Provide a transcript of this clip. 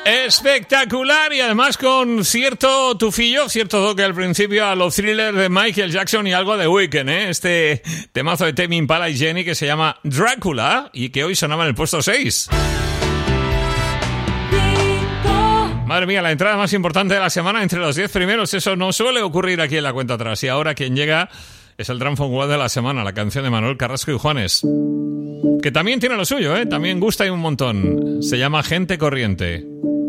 Espectacular, y además con cierto tufillo, cierto toque al principio a los thrillers de Michael Jackson y algo de Weeknd, ¿eh? Este temazo de Tame Impala y Jenny que se llama Drácula y que hoy sonaba en el puesto 6. Madre mía, la entrada más importante de la semana entre los 10 primeros, eso no suele ocurrir aquí en la cuenta atrás. Y ahora quien llega es el Drum Phone World de la semana, la canción de Manuel Carrasco y Juanes, que también tiene lo suyo, ¿eh? También gusta y un montón. Se llama Gente Corriente.